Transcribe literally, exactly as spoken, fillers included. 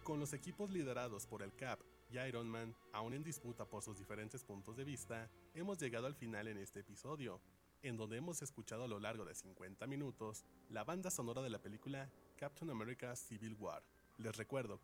con los equipos liderados por el Cap y Iron Man, aún en disputa por sus diferentes puntos de vista, hemos llegado al final en este episodio, en donde hemos escuchado a lo largo de cincuenta minutos la banda sonora de la película Captain America Civil War. Les recuerdo